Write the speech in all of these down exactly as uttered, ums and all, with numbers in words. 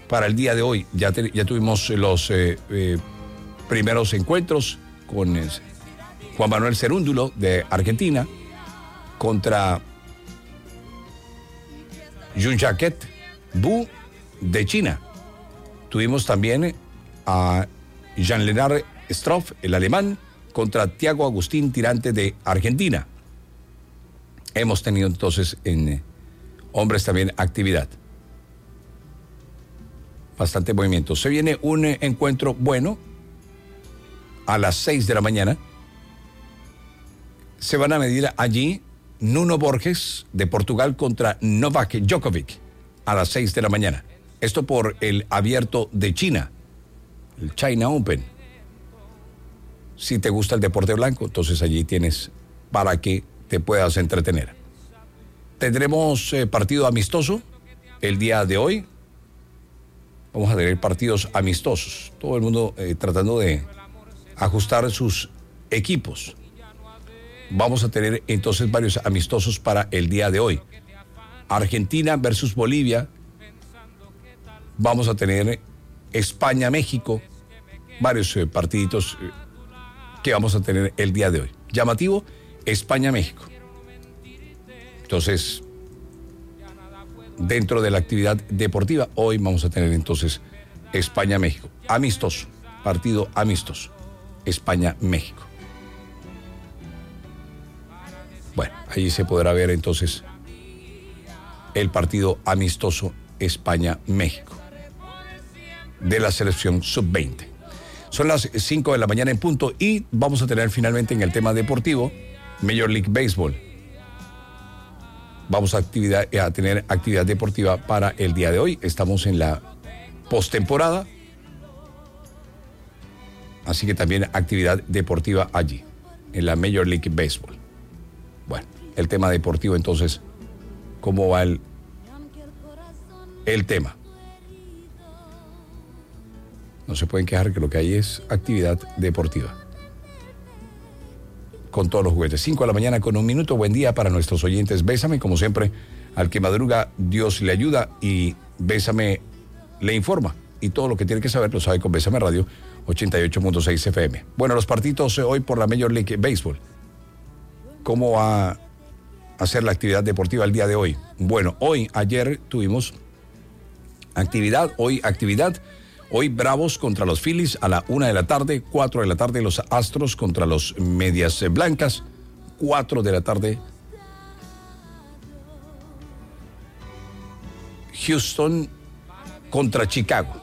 para el día de hoy. Ya, te, ya tuvimos los eh, eh, primeros encuentros con eh, Juan Manuel Cerúndulo de Argentina contra Jean-Jacques Bu de China. Tuvimos también a Jean-Lennard Struff, el alemán, contra Thiago Agustín Tirante de Argentina. Hemos tenido entonces en eh, hombres también actividad. Bastante movimiento. Se viene un eh, encuentro bueno a las seis de la mañana. Se van a medir allí Nuno Borges de Portugal contra Novak Djokovic a las seis de la mañana. Esto por el abierto de China, el China Open. Si te gusta el deporte blanco, entonces allí tienes para que te puedas entretener. Tendremos eh, partido amistoso el día de hoy. Vamos a tener partidos amistosos. Todo el mundo eh, tratando de ajustar sus equipos. Vamos a tener entonces varios amistosos para el día de hoy. Argentina versus Bolivia. Vamos a tener España-México. Varios eh, partiditos eh, que vamos a tener el día de hoy. Llamativo, España-México. Entonces, dentro de la actividad deportiva, hoy vamos a tener entonces España-México. Amistoso, partido amistoso. España-México. Bueno, allí se podrá ver entonces el partido amistoso España-México de la selección sub veinte. Son las cinco de la mañana en punto y vamos a tener finalmente en el tema deportivo Major League Baseball. Vamos a, actividad, a tener actividad deportiva para el día de hoy. Estamos en la postemporada, así que también actividad deportiva allí, en la Major League Baseball. Bueno, el tema deportivo entonces, ¿cómo va el, el tema? No se pueden quejar que lo que hay es actividad deportiva. Con todos los juguetes. cinco de la mañana con un minuto. Buen día para nuestros oyentes. Bésame, como siempre, al que madruga, Dios le ayuda y Bésame le informa. Y todo lo que tiene que saber lo sabe con Bésame Radio ochenta y ocho punto seis F M. Bueno, los partidos hoy por la Major League Baseball. ¿Cómo va a ser la actividad deportiva el día de hoy? Bueno, hoy, ayer tuvimos actividad, hoy actividad. Hoy Bravos contra los Phillies a la una de la tarde, cuatro de la tarde los Astros contra los Medias Blancas, cuatro de la tarde Houston contra Chicago.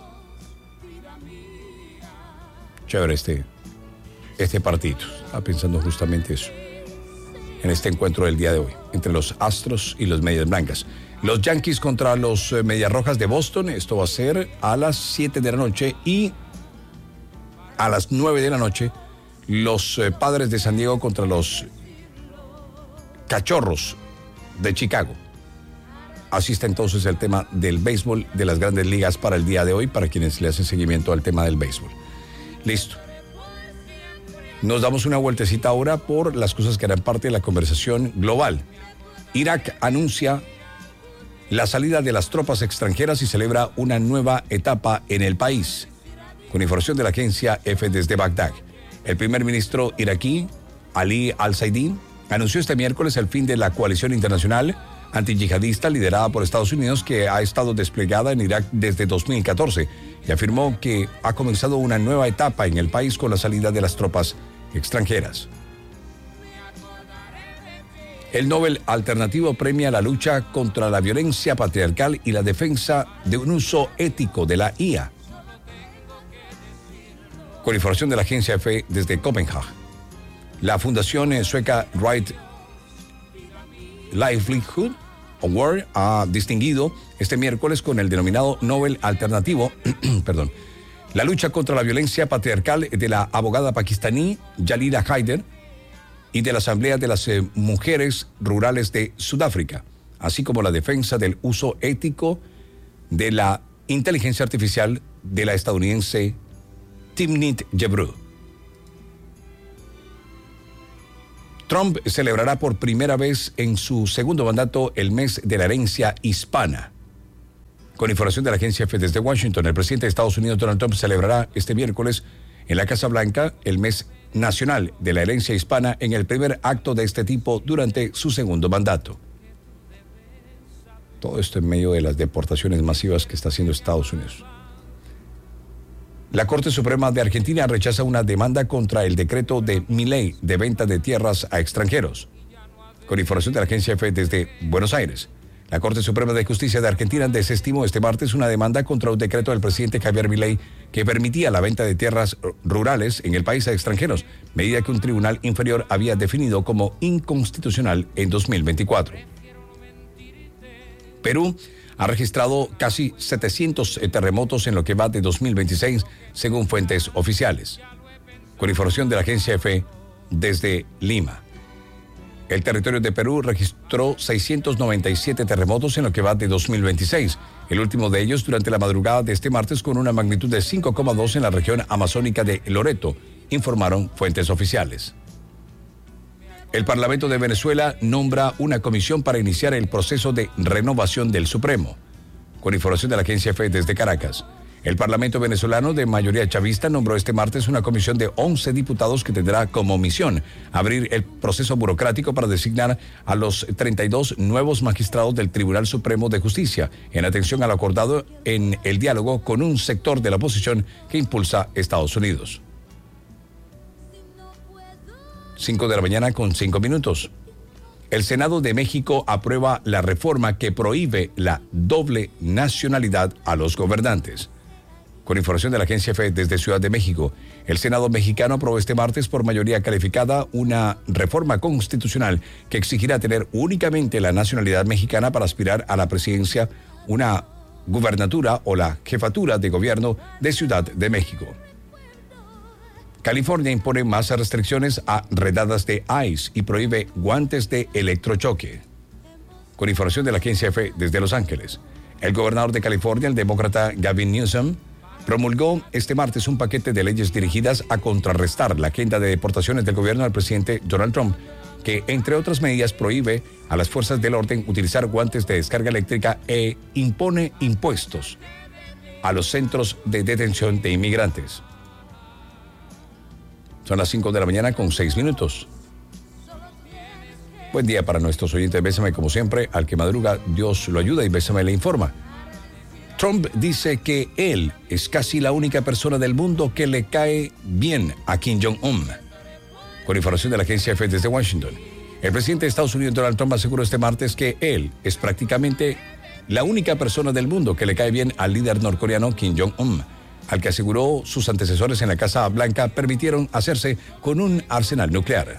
Chévere este, este partido, estaba pensando justamente eso, en este encuentro del día de hoy, entre los Astros y los Medias Blancas. Los Yankees contra los eh, Medias Rojas de Boston, esto va a ser a las siete de la noche y a las nueve de la noche los eh, Padres de San Diego contra los Cachorros de Chicago. Así está entonces el tema del béisbol de las Grandes Ligas para el día de hoy, para quienes le hacen seguimiento al tema del béisbol. Listo. Nos damos una vueltecita ahora por las cosas que harán parte de la conversación global. Irak anuncia la salida de las tropas extranjeras y celebra una nueva etapa en el país. Con información de la agencia EFE desde Bagdad, el primer ministro iraquí, Ali al-Saidi, anunció este miércoles el fin de la coalición internacional antiyihadista liderada por Estados Unidos, que ha estado desplegada en Irak desde dos mil catorce, y afirmó que ha comenzado una nueva etapa en el país con la salida de las tropas extranjeras. El Nobel alternativo premia la lucha contra la violencia patriarcal y la defensa de un uso ético de la I A. Con información de la agencia EFE desde Copenhague, la fundación sueca Right Livelihood Award ha distinguido este miércoles con el denominado Nobel alternativo, perdón, la lucha contra la violencia patriarcal de la abogada pakistaní Jalila Haider y de la Asamblea de las eh, Mujeres Rurales de Sudáfrica, así como la defensa del uso ético de la inteligencia artificial de la estadounidense Timnit Gebru. Trump celebrará por primera vez en su segundo mandato el mes de la herencia hispana. Con información de la agencia F desde Washington, el presidente de Estados Unidos, Donald Trump, celebrará este miércoles en la Casa Blanca el mes nacional de la herencia hispana en el primer acto de este tipo durante su segundo mandato. Todo esto en medio de las deportaciones masivas que está haciendo Estados Unidos. La Corte Suprema de Argentina rechaza una demanda contra el decreto de Milei de venta de tierras a extranjeros. Con información de la agencia F desde Buenos Aires, la Corte Suprema de Justicia de Argentina desestimó este martes una demanda contra un decreto del presidente Javier Milei que permitía la venta de tierras rurales en el país a extranjeros, medida que un tribunal inferior había definido como inconstitucional en dos mil veinticuatro. Perú ha registrado casi setecientos terremotos en lo que va de dos mil veintiséis, según fuentes oficiales. Con información de la agencia F desde Lima. El territorio de Perú registró seiscientos noventa y siete terremotos en lo que va de dos mil veintiséis, el último de ellos durante la madrugada de este martes con una magnitud de cinco coma dos en la región amazónica de Loreto, informaron fuentes oficiales. El Parlamento de Venezuela nombra una comisión para iniciar el proceso de renovación del Supremo. Con información de la agencia F desde Caracas, el Parlamento venezolano de mayoría chavista nombró este martes una comisión de once diputados que tendrá como misión abrir el proceso burocrático para designar a los treinta y dos nuevos magistrados del Tribunal Supremo de Justicia, en atención a lo acordado en el diálogo con un sector de la oposición que impulsa Estados Unidos. cinco de la mañana con cinco minutos. El Senado de México aprueba la reforma que prohíbe la doble nacionalidad a los gobernantes. Con información de la agencia F desde Ciudad de México, el Senado mexicano aprobó este martes por mayoría calificada una reforma constitucional que exigirá tener únicamente la nacionalidad mexicana para aspirar a la presidencia, una gubernatura o la jefatura de gobierno de Ciudad de México. California impone más restricciones a redadas de ICE y prohíbe guantes de electrochoque. Con información de la agencia F desde Los Ángeles, el gobernador de California, el demócrata Gavin Newsom, promulgó este martes un paquete de leyes dirigidas a contrarrestar la agenda de deportaciones del gobierno del presidente Donald Trump, que, entre otras medidas, prohíbe a las fuerzas del orden utilizar guantes de descarga eléctrica e impone impuestos a los centros de detención de inmigrantes. Son las cinco de la mañana con seis minutos. Buen día para nuestros oyentes. Bésame como siempre. Al que madruga, Dios lo ayuda y Bésame le informa. Trump dice que él es casi la única persona del mundo que le cae bien a Kim Jong-un. Con información de la agencia F desde Washington, el presidente de Estados Unidos, Donald Trump, aseguró este martes que él es prácticamente la única persona del mundo que le cae bien al líder norcoreano Kim Jong-un, al que aseguró sus antecesores en la Casa Blanca permitieron hacerse con un arsenal nuclear.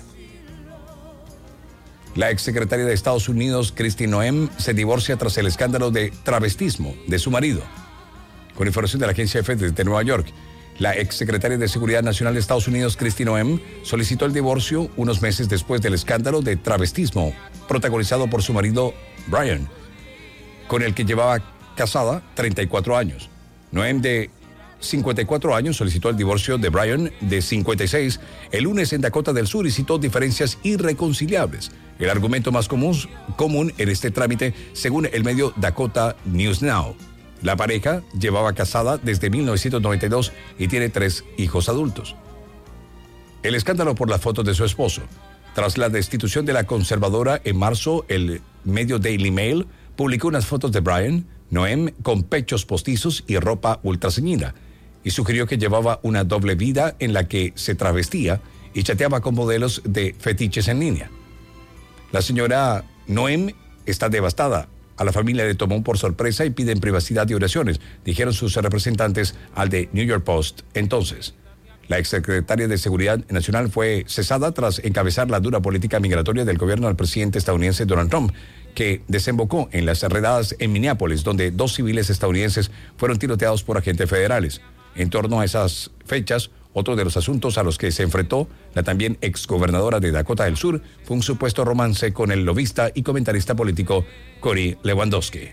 La exsecretaria de Estados Unidos, Kristi Noem, se divorcia tras el escándalo de travestismo de su marido. Con información de la agencia F desde Nueva York, la exsecretaria de Seguridad Nacional de Estados Unidos, Kristi Noem, solicitó el divorcio unos meses después del escándalo de travestismo protagonizado por su marido, Brian, con el que llevaba casada treinta y cuatro años. Noem, de cincuenta y cuatro años, solicitó el divorcio de Brian, de cincuenta y seis, el lunes en Dakota del Sur y citó diferencias irreconciliables. El argumento más común, común en este trámite, según el medio Dakota News Now. La pareja llevaba casada desde mil novecientos noventa y dos y tiene tres hijos adultos. El escándalo por las fotos de su esposo. Tras la destitución de la conservadora en marzo, el medio Daily Mail publicó unas fotos de Brian, Noem, con pechos postizos y ropa ultraceñida, y sugirió que llevaba una doble vida en la que se travestía y chateaba con modelos de fetiches en línea. La señora Noem está devastada. A la familia le tomó por sorpresa y piden privacidad y oraciones, dijeron sus representantes al The New York Post. Entonces, la exsecretaria de Seguridad Nacional fue cesada tras encabezar la dura política migratoria del gobierno del presidente estadounidense Donald Trump, que desembocó en las redadas en Minneapolis, donde dos civiles estadounidenses fueron tiroteados por agentes federales. En torno a esas fechas, otro de los asuntos a los que se enfrentó la también exgobernadora de Dakota del Sur fue un supuesto romance con el lobista y comentarista político Corey Lewandowski.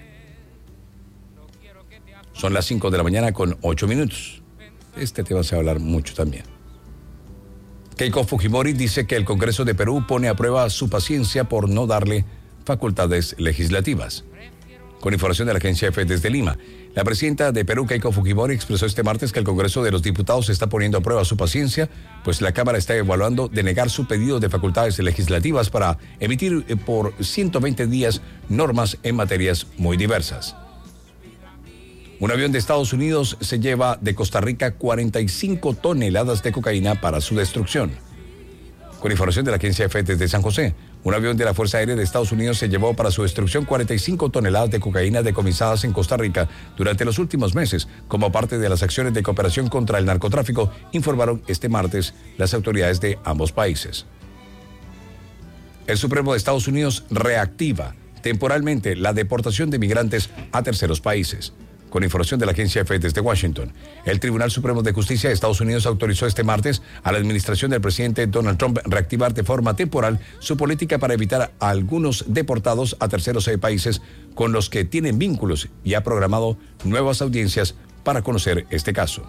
Son las cinco de la mañana con ocho minutos. Este tema se va a hablar mucho también. Keiko Fujimori dice que el Congreso de Perú pone a prueba su paciencia por no darle facultades legislativas. Con información de la agencia EFE desde Lima. La presidenta de Perú, Keiko Fujimori, expresó este martes que el Congreso de los Diputados está poniendo a prueba su paciencia, pues la Cámara está evaluando denegar su pedido de facultades legislativas para emitir por ciento veinte días normas en materias muy diversas. Un avión de Estados Unidos se lleva de Costa Rica cuarenta y cinco toneladas de cocaína para su destrucción. Con información de la agencia EFE desde San José, un avión de la Fuerza Aérea de Estados Unidos se llevó para su destrucción cuarenta y cinco toneladas de cocaína decomisadas en Costa Rica durante los últimos meses, como parte de las acciones de cooperación contra el narcotráfico, informaron este martes las autoridades de ambos países. El Supremo de Estados Unidos reactiva temporalmente la deportación de migrantes a terceros países. Con información de la agencia EFE desde Washington, el Tribunal Supremo de Justicia de Estados Unidos autorizó este martes a la administración del presidente Donald Trump reactivar de forma temporal su política para evitar a algunos deportados a terceros países con los que tienen vínculos y ha programado nuevas audiencias para conocer este caso.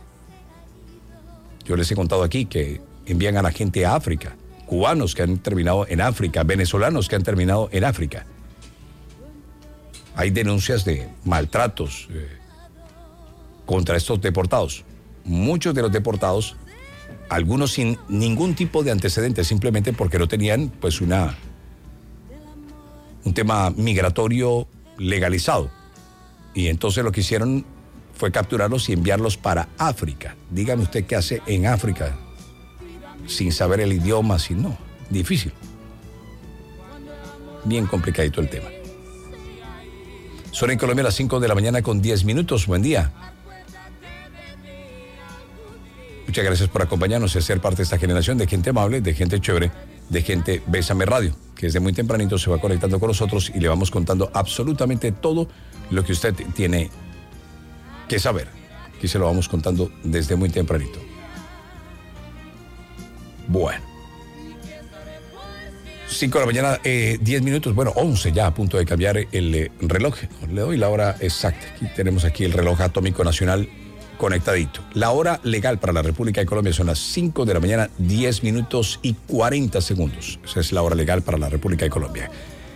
Yo les he contado aquí que envían a la gente a África, cubanos que han terminado en África, venezolanos que han terminado en África. Hay denuncias de maltratos eh, contra estos deportados. Muchos de los deportados, algunos sin ningún tipo de antecedentes, simplemente porque no tenían pues una un tema migratorio legalizado. Y entonces lo que hicieron fue capturarlos y enviarlos para África. Dígame usted qué hace en África sin saber el idioma, sin no. Difícil. Bien complicadito el tema. Son en Colombia a las cinco de la mañana con diez minutos. Buen día. Muchas gracias por acompañarnos y ser parte de esta generación de gente amable, de gente chévere, de gente Bésame Radio, que desde muy tempranito se va conectando con nosotros y le vamos contando absolutamente todo lo que usted tiene que saber. Aquí se lo vamos contando desde muy tempranito. Bueno. cinco de la mañana, eh, diez minutos, bueno, once ya, a punto de cambiar el eh, reloj. Le doy la hora exacta. Aquí tenemos aquí el reloj atómico nacional conectadito. La hora legal para la República de Colombia son las cinco de la mañana, diez minutos y cuarenta segundos. Esa es la hora legal para la República de Colombia.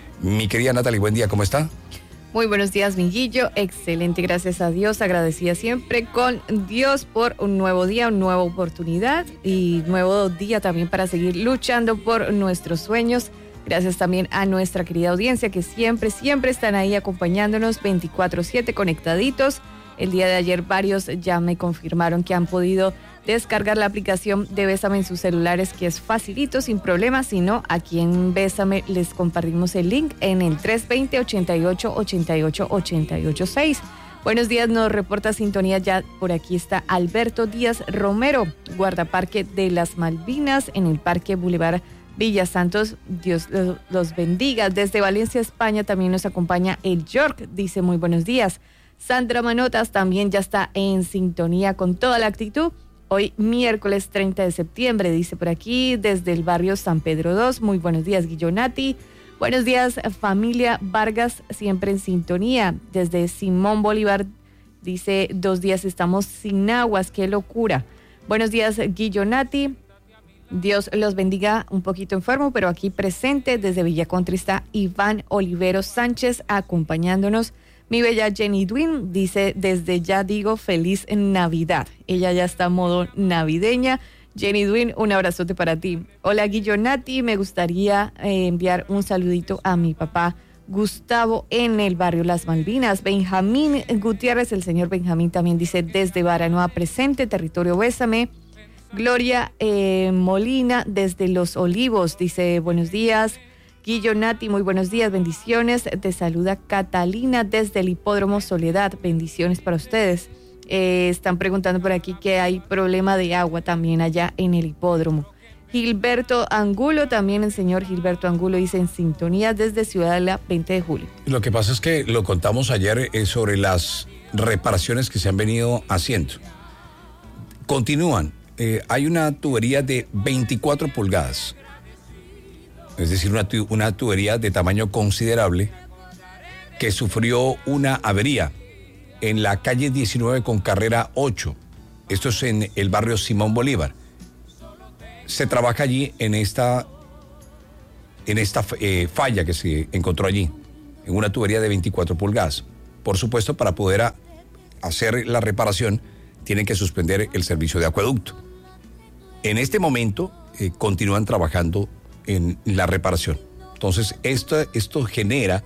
Mi querida Natalie, buen día, ¿cómo está? Muy buenos días, Minguillo. Excelente, gracias a Dios. Agradecida siempre con Dios por un nuevo día, una nueva oportunidad y nuevo día también para seguir luchando por nuestros sueños. Gracias también a nuestra querida audiencia que siempre, siempre están ahí acompañándonos veinticuatro siete conectaditos. El día de ayer varios ya me confirmaron que han podido descargar la aplicación de Bésame en sus celulares, que es facilito, sin problemas. Si no, aquí en Bésame les compartimos el link en el tres dos cero, ochenta y ocho, ochenta y ocho, ochenta y ocho seis. Buenos días, nos reporta sintonía ya. Por aquí está Alberto Díaz Romero, guardaparque de las Malvinas en el Parque Boulevard Villa Santos. Dios los bendiga. Desde Valencia, España, también nos acompaña el York. Dice muy buenos días. Sandra Manotas también ya está en sintonía con toda la actitud. Hoy miércoles treinta de septiembre, dice por aquí, desde el barrio San Pedro dos. Muy buenos días, Guillonati. Buenos días, familia Vargas, siempre en sintonía. Desde Simón Bolívar, dice, dos días estamos sin aguas, qué locura. Buenos días, Guillonati. Dios los bendiga, un poquito enfermo, pero aquí presente. Desde Villa Country está Iván Olivero Sánchez acompañándonos. Mi bella Jenny Dwin dice, desde ya digo feliz Navidad. Ella ya está a modo navideña. Jenny Dwin, un abrazote para ti. Hola, Guillonati, me gustaría eh, enviar un saludito a mi papá Gustavo en el barrio Las Malvinas. Benjamín Gutiérrez, el señor Benjamín también dice, desde Baranoa presente, territorio Bésame. Gloria eh, Molina, desde Los Olivos, dice, buenos días. Guillonati, muy buenos días, bendiciones. Te saluda Catalina desde el Hipódromo Soledad. Bendiciones para ustedes. Eh, están preguntando por aquí que hay problema de agua también allá en el hipódromo. Gilberto Angulo, también el señor Gilberto Angulo dice en sintonía desde Ciudadela veinte de julio. Lo que pasa es que lo contamos ayer eh, sobre las reparaciones que se han venido haciendo. Continúan. Eh, hay una tubería de veinticuatro pulgadas. Es decir, una, tu, una tubería de tamaño considerable que sufrió una avería en la calle diecinueve con carrera ocho. Esto es en el barrio Simón Bolívar. Se trabaja allí en esta, en esta eh, falla que se encontró allí, en una tubería de veinticuatro pulgadas. Por supuesto, para poder a, hacer la reparación, tienen que suspender el servicio de acueducto. En este momento, eh, continúan trabajando en la reparación. Entonces, esto, esto genera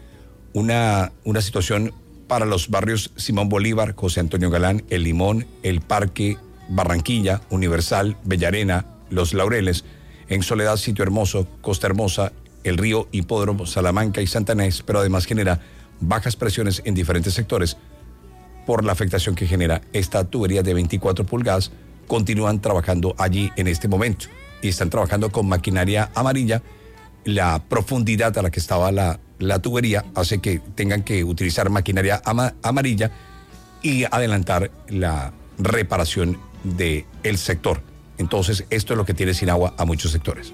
una, una situación para los barrios Simón Bolívar, José Antonio Galán, El Limón, El Parque, Barranquilla, Universal, Bellarena, Los Laureles, en Soledad, Sitio Hermoso, Costa Hermosa, El Río, Hipódromo, Salamanca y Santanés, pero además genera bajas presiones en diferentes sectores por la afectación que genera esta tubería de veinticuatro pulgadas. Continúan trabajando allí en este momento y están trabajando con maquinaria amarilla. La profundidad a la que estaba la, la tubería hace que tengan que utilizar maquinaria ama, amarilla y adelantar la reparación del sector. Entonces, esto es lo que tiene sin agua a muchos sectores.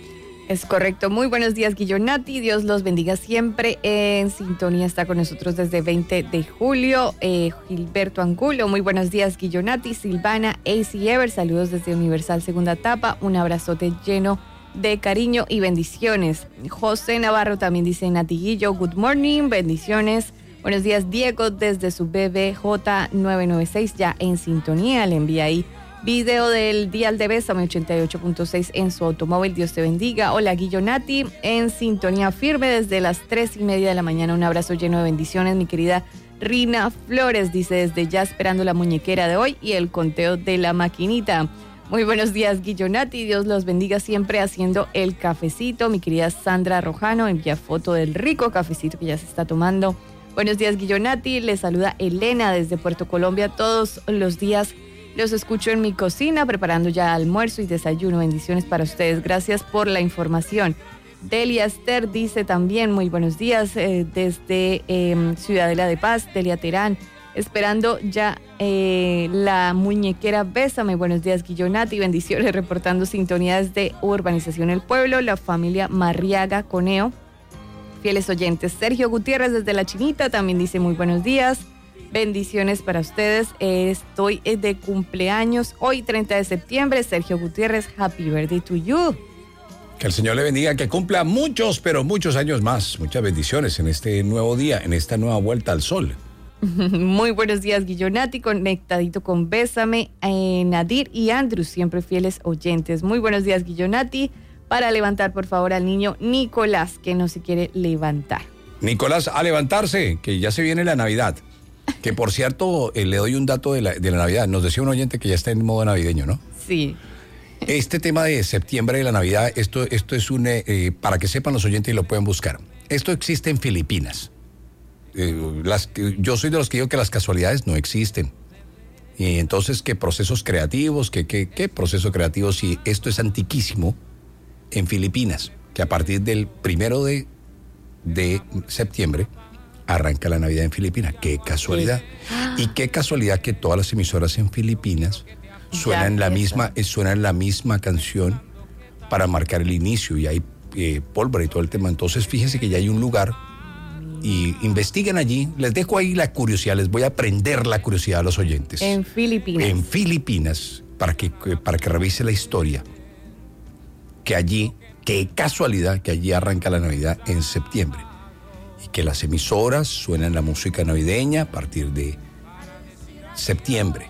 Es correcto. Muy buenos días, Guillonati. Dios los bendiga siempre. En sintonía está con nosotros desde veinte de julio. Eh, Gilberto Angulo. Muy buenos días, Guillonati. Silvana, A C Ever. Saludos desde Universal Segunda Etapa. Un abrazote lleno de cariño y bendiciones. José Navarro también dice: Natiguillo, good morning. Bendiciones. Buenos días, Diego, desde su B B J nueve nueve seis. Ya en sintonía. Le envía ahí video del dial de Bésame ochenta y ocho punto seis en su automóvil. Dios te bendiga. Hola, Guillonati, en sintonía firme desde las tres y media de la mañana. Un abrazo lleno de bendiciones, mi querida Rina Flores. Dice: desde ya esperando la muñequera de hoy y el conteo de la maquinita. Muy buenos días, Guillonati. Dios los bendiga siempre haciendo el cafecito. Mi querida Sandra Rojano envía foto del rico cafecito que ya se está tomando. Buenos días, Guillonati. Les saluda Elena desde Puerto Colombia. Todos los días los escucho en mi cocina, preparando ya almuerzo y desayuno. Bendiciones para ustedes. Gracias por la información. Delia Esther dice también: muy buenos días eh, desde eh, Ciudadela de Paz. Delia Terán, esperando ya eh, la muñequera Bésame. Buenos días, Guillonati. Bendiciones, reportando sintonía desde Urbanización El Pueblo. La familia Marriaga Coneo. Fieles oyentes. Sergio Gutiérrez desde La Chinita también dice: muy buenos días. Bendiciones para ustedes. Estoy de cumpleaños hoy, treinta de septiembre. Sergio Gutiérrez, happy birthday to you. Que el Señor le bendiga, que cumpla muchos, pero muchos años más. Muchas bendiciones en este nuevo día, en esta nueva vuelta al sol. Muy buenos días, Guillonati, conectadito con Bésame. Eh, Nadir y Andrew, siempre fieles oyentes. Muy buenos días, Guillonati. Para levantar, por favor, al niño Nicolás, que no se quiere levantar. Nicolás, a levantarse, que ya se viene la Navidad. Que por cierto, eh, le doy un dato de la, de la Navidad. Nos decía un oyente que ya está en modo navideño, ¿no? Sí. Este tema de septiembre de la Navidad, esto, esto es un, eh, para que sepan los oyentes y lo pueden buscar. Esto existe en Filipinas. Eh, las, yo soy de los que digo que las casualidades no existen. Y entonces, ¿qué procesos creativos? ¿Qué, qué, qué procesos creativos? Y esto es antiquísimo en Filipinas, que a partir del primero de, de septiembre arranca la Navidad en Filipinas. ¡Qué casualidad! Sí. Y qué casualidad que todas las emisoras en Filipinas suenan la misma, suenan la misma canción para marcar el inicio, y hay eh, pólvora y todo el tema. Entonces, fíjense que ya hay un lugar y investiguen allí. Les dejo ahí la curiosidad, les voy a prender la curiosidad a los oyentes. En Filipinas. En Filipinas, para que, para que revise la historia. Que allí, qué casualidad que allí arranca la Navidad en septiembre. Y que las emisoras suenan la música navideña a partir de septiembre.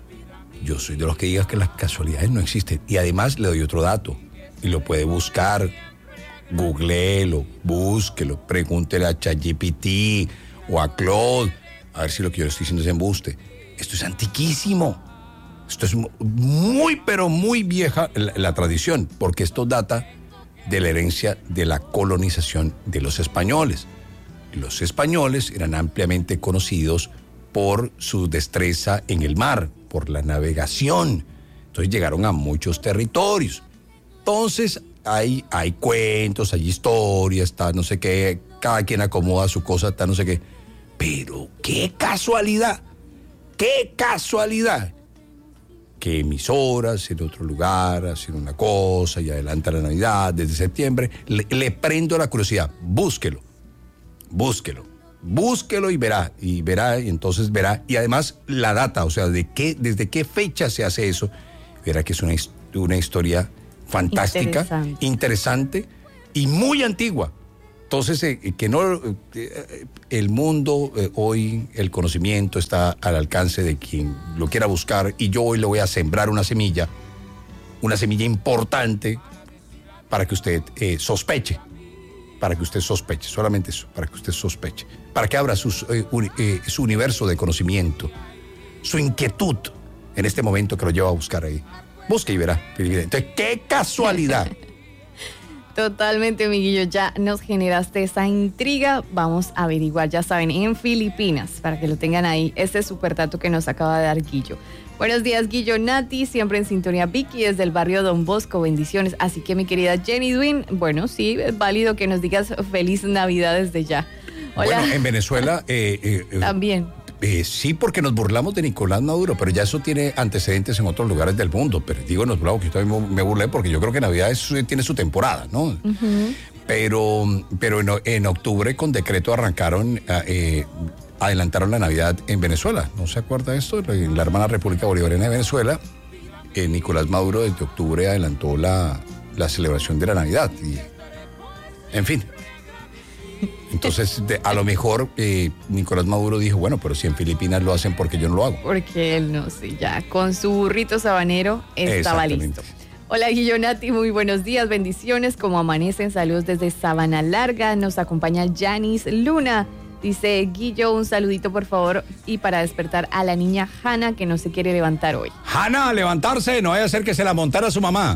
Yo soy de los que digan que las casualidades no existen. Y además le doy otro dato. Y lo puede buscar. Googleelo, búsquelo, pregúntele a ChatGPT o a Claude. A ver si lo que yo le estoy diciendo es embuste. Esto es antiquísimo. Esto es muy, pero muy vieja la, la tradición. Porque esto data de la herencia de la colonización de los españoles. Los españoles eran ampliamente conocidos por su destreza en el mar, por la navegación. Entonces llegaron a muchos territorios. Entonces hay, hay cuentos, hay historias, está no sé qué, cada quien acomoda su cosa, está no sé qué. Pero qué casualidad, qué casualidad que emisoras en otro lugar hacen una cosa y adelanta la Navidad desde septiembre. Le, le prendo la curiosidad, búsquelo. Búsquelo, búsquelo y verá, y verá, y entonces verá, y además la data, o sea, de qué, desde qué fecha se hace eso, verá que es una, una historia fantástica, interesante. interesante y muy antigua, Entonces, eh, que no, eh, el mundo eh, hoy, el conocimiento está al alcance de quien lo quiera buscar y yo hoy le voy a sembrar una semilla, una semilla importante para que usted eh, sospeche, para que usted sospeche, solamente eso, para que usted sospeche, para que abra sus, eh, un, eh, su universo de conocimiento, su inquietud en este momento que lo lleva a buscar ahí. Busque y verá. Entonces, qué casualidad. Totalmente, Miguillo, ya nos generaste esa intriga. Vamos a averiguar, ya saben, en Filipinas, para que lo tengan ahí, este super dato que nos acaba de dar Guillo. Buenos días, Guillo, Nati, siempre en sintonía. Vicky desde el barrio Don Bosco, bendiciones. Así que mi querida Jenny Dwin, bueno, sí, es válido que nos digas feliz Navidad desde ya. Hola. Bueno, en Venezuela eh, eh, también. Eh, sí, porque nos burlamos de Nicolás Maduro, pero ya eso tiene antecedentes en otros lugares del mundo. Pero digo, nos burlamos, que yo también me burlé porque yo creo que Navidad es, tiene su temporada, ¿no? Uh-huh. Pero, pero en, en octubre con decreto arrancaron, eh, adelantaron la Navidad en Venezuela. ¿No se acuerda de esto? En la hermana República Bolivariana de Venezuela, eh, Nicolás Maduro desde octubre adelantó la, la celebración de la Navidad. Y, en fin. Entonces, de, a lo mejor eh, Nicolás Maduro dijo, bueno, pero si en Filipinas lo hacen, ¿por qué yo no lo hago? Porque él no, sí, ya con su burrito sabanero estaba listo. Hola, Guillonati, muy buenos días, bendiciones, como amanecen, saludos desde Sabana Larga, nos acompaña Yanis Luna, dice, Guillo, un saludito por favor, y para despertar a la niña Hanna, que no se quiere levantar hoy. Hanna, a levantarse, no vaya a ser que se la montara su mamá.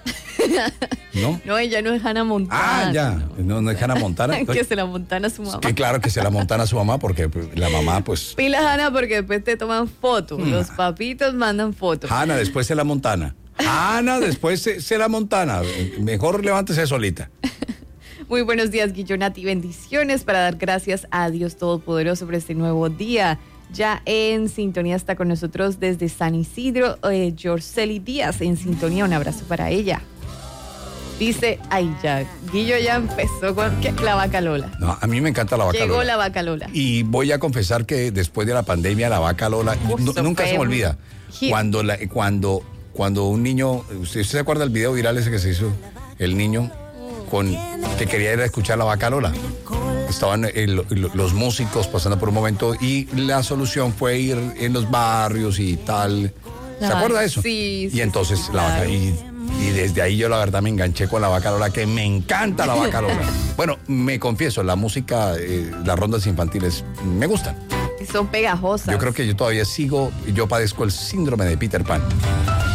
¿No? No, ella no es Hannah Montana. Ah, ya, no, no es Hannah Montana. Que se la montana a su mamá. Que claro que se la montana a su mamá porque la mamá pues... Pila Hannah porque después te toman fotos, mm. Los papitos mandan fotos. Hannah, después se la montana. Hannah, después se, se la montana. Mejor levántese solita. Muy buenos días, Guillonati, bendiciones para dar gracias a Dios Todopoderoso por este nuevo día. Ya en sintonía está con nosotros desde San Isidro, eh, Yorceli Díaz en sintonía, un abrazo para ella. Dice, ay ya, Guillo ya empezó con ¿qué? La vaca Lola. No, a mí me encanta la vaca Llegó Lola. Llegó la vaca Lola. Y voy a confesar que después de la pandemia, la vaca Lola, Uf, no, nunca se me olvida. Hit. Cuando, la, cuando, cuando un niño, ¿usted se acuerda del video viral ese que se hizo? El niño con que quería ir a escuchar la vaca Lola. Estaban el, los músicos pasando por un momento y la solución fue ir en los barrios y tal. ¿Se la acuerda de eso? Sí, y sí. entonces sí, la claro. vaca y, y desde ahí yo la verdad me enganché con la vaca Lola, que me encanta la vaca Lola. Bueno, me confieso, la música, eh, las rondas infantiles me gustan. Son pegajosas. Yo creo que yo todavía sigo, yo padezco el síndrome de Peter Pan.